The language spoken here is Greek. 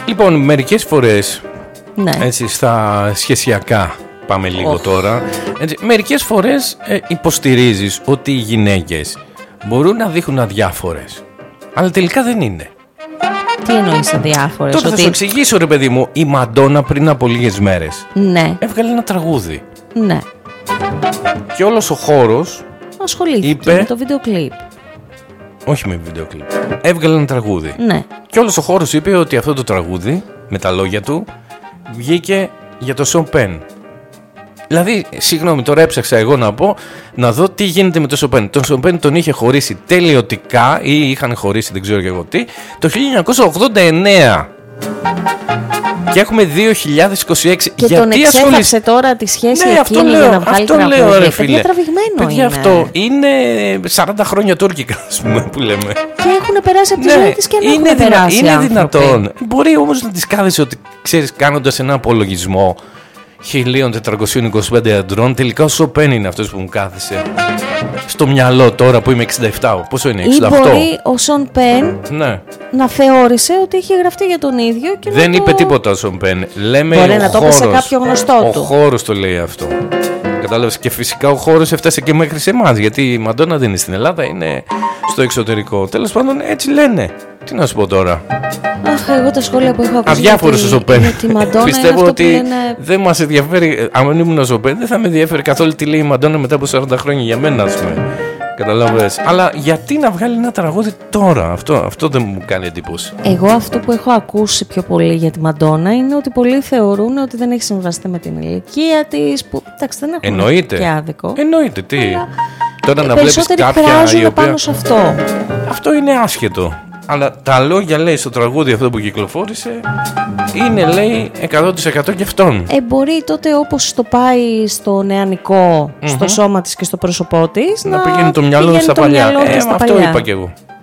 Λοιπόν, μερικές φορές, έτσι, στα σχεσιακά πάμε λίγο τώρα, έτσι, μερικές φορές υποστηρίζεις ότι οι γυναίκες μπορούν να δείχνουν αδιάφορες, αλλά τελικά δεν είναι. Τι εννοείς αδιάφορες? Τότε θα σου εξηγήσω, ρε παιδί μου. Η Μαντόνα πριν από λίγες μέρες έβγαλε ένα τραγούδι. Ναι. Και όλος ο χώρος ασχολήθηκε με το βίντεο κλιπ. Όχι με βίντεο κλιπ. Έβγαλε ένα τραγούδι. Ναι. Και όλος ο χώρος είπε ότι αυτό το τραγούδι, με τα λόγια του, βγήκε για το Σον Πεν. Δηλαδή, συγγνώμη, τώρα έψαξα εγώ να δω τι γίνεται με τον Σον Πεν. Τον Σον Πεν τον είχε χωρίσει τελειωτικά, ή είχαν χωρίσει, δεν ξέρω και εγώ τι, το 1989. Και έχουμε 2026. Και γιατί τον εξέφρασε τώρα τη σχέση εκείνη για να βγάλει τραγούδι. Παιδιά, τραβηγμένο είναι. Παιδιά, αυτό είναι 40 χρόνια τουρκικά, ας πούμε, που λέμε. Και έχουν περάσει από τη ζωή της και δεν έχουν περάσει. Είναι δυνατόν. Μπορεί όμως να της κάθεσαι ότι, ξέρεις, κάνοντας ένα απολογισμό 1425 αντρών, τελικά ο Σον Πεν είναι αυτός που μου κάθεσε στο μυαλό τώρα που είμαι 67. Πόσο είναι, 68? Ή μπορεί ο Σον Πεν να θεώρησε ότι είχε γραφτεί για τον ίδιο και δεν είπε τίποτα ο Σον Πεν. Λέμε μπορεί να το είπε σε κάποιο γνωστό του. Ο χώρος το λέει αυτό. Κατάλαβες? Και φυσικά ο χώρος έφτασε και μέχρι σε εμάς, γιατί η Μαντόνα δεν είναι στην Ελλάδα, είναι στο εξωτερικό. Τέλος πάντων, έτσι λένε. Τι να σου πω τώρα. Αχ, εγώ τα σχόλια που έχω ακούσει. Αδιάφορος ο Σον Πεν. Πιστεύω ότι λένε... δεν μας ενδιαφέρει. Αν ήμουν ο Σον Πεν, δεν θα με ενδιαφέρει καθόλου τι λέει η Μαντόνα μετά από 40 χρόνια για μένα, ας πούμε. Καταλάβες. Αλλά γιατί να βγάλει ένα τραγούδι τώρα? Αυτό δεν μου κάνει εντύπωση. Εγώ αυτό που έχω ακούσει πιο πολύ για τη Μαντόνα είναι ότι πολλοί θεωρούν ότι δεν έχει συμβαστεί με την ηλικία της. Που εντάξει, δεν έχουν και άδικο. Εννοείται, τι. Αλλά τώρα να βλέπεις κάποια η οποία... πάνω σε αυτό. Αυτό είναι άσχετο. Αλλά τα λόγια, λέει, στο τραγούδι αυτό που κυκλοφόρησε είναι, λέει, 100% και αυτόν. Μπορεί τότε, όπως το πάει στο νεανικό, στο σώμα της και στο πρόσωπό της, να πηγαίνει το μυαλό στα παλιά. Αυτό είπα κι εγώ.